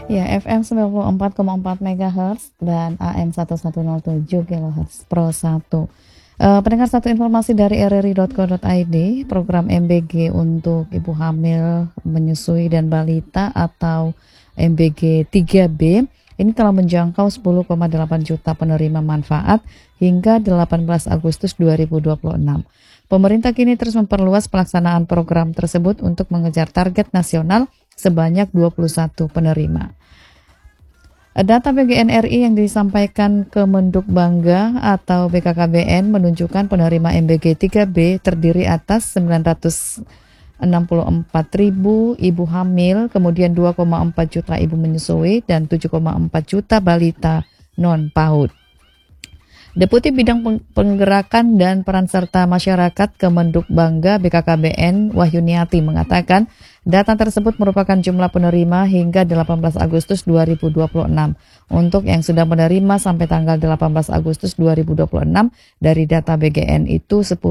Ya, FM 94,4 MHz dan AM 1107 kHz Pro 1. Pendengar, satu informasi dari rri.co.id, program MBG untuk ibu hamil, menyusui dan balita atau MBG 3B ini telah menjangkau 10,8 juta penerima manfaat hingga 18 Agustus 2026. Pemerintah kini terus memperluas pelaksanaan program tersebut untuk mengejar target nasional sebanyak 21 penerima. Data BGNRI yang disampaikan ke Menduk Bangga atau BKKBN menunjukkan penerima MBG 3B terdiri atas 964.000 ibu hamil, kemudian 2,4 juta ibu menyusui, dan 7,4 juta balita non-PAUD. Deputi Bidang Penggerakan dan Peran Serta Masyarakat Kemenduk Bangga BKKBN Wahyuniati mengatakan data tersebut merupakan jumlah penerima hingga 18 Agustus 2026. Untuk yang sudah menerima sampai tanggal 18 Agustus 2026 dari data BGN itu 10,8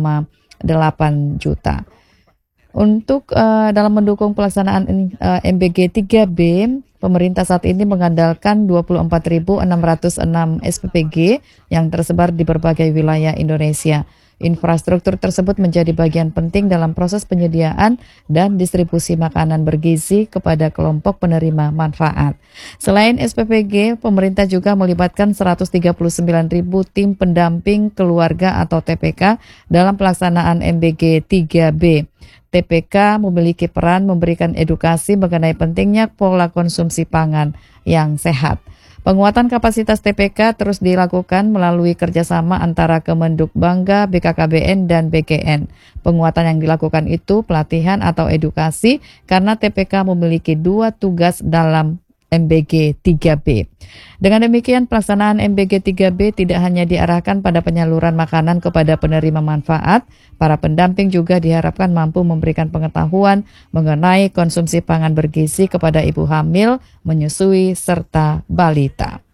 juta. Untuk dalam mendukung pelaksanaan MBG 3B, pemerintah saat ini mengandalkan 24.606 SPPG yang tersebar di berbagai wilayah Indonesia. Infrastruktur tersebut menjadi bagian penting dalam proses penyediaan dan distribusi makanan bergizi kepada kelompok penerima manfaat. Selain SPPG, pemerintah juga melibatkan 139.000 tim pendamping keluarga atau TPK dalam pelaksanaan MBG 3B. TPK memiliki peran memberikan edukasi mengenai pentingnya pola konsumsi pangan yang sehat. Penguatan kapasitas TPK terus dilakukan melalui kerjasama antara Kemenduk Bangga, BKKBN, dan BGN. Penguatan yang dilakukan itu pelatihan atau edukasi karena TPK memiliki 2 tugas dalam MBG 3B. Dengan demikian, pelaksanaan MBG 3B tidak hanya diarahkan pada penyaluran makanan kepada penerima manfaat, para pendamping juga diharapkan mampu memberikan pengetahuan mengenai konsumsi pangan bergizi kepada ibu hamil, menyusui, serta balita.